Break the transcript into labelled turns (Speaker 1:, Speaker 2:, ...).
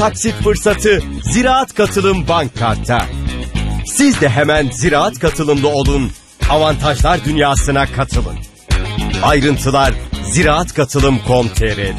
Speaker 1: taksit fırsatı Ziraat Katılım Bank Kart'ta. Siz de hemen Ziraat Katılımlı olun, avantajlar dünyasına katılın. Ayrıntılar ziraatkatılım.com.tr'de.